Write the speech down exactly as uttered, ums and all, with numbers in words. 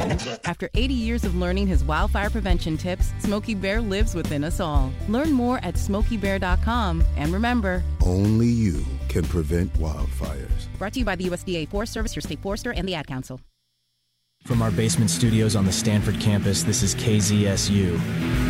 After eighty years of learning his wildfire prevention tips, Smokey Bear lives within us all. Learn more at smokey bear dot com. And remember, only you can prevent wildfires. Brought to you by the U S D A Forest Service, your state forester, and the Ad Council. From our basement studios on the Stanford campus, this is K Z S U.